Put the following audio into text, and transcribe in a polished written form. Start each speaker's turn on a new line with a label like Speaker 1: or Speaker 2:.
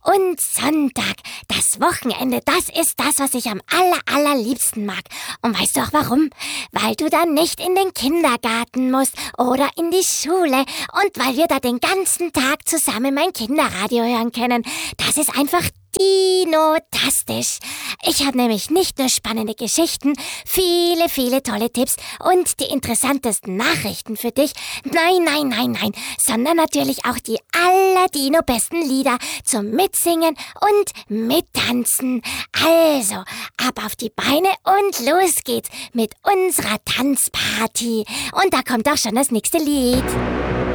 Speaker 1: Und Sonntag, das Wochenende, das ist das, was ich am allerliebsten mag. Und weißt du auch warum? Weil du dann nicht in den Kindergarten musst oder in die Schule und weil wir da den ganzen Tag zusammen mein Kinderradio hören können. Das ist einfach dinotastisch. Ich habe nämlich nicht nur spannende Geschichten, viele tolle Tipps und die interessantesten Nachrichten für dich. Nein, sondern natürlich auch die allerdino-besten Lieder zum Mitsingen und Mittanzen. Also, ab auf die Beine und los geht's mit unserer Tanzparty. Und da kommt auch schon das nächste Lied.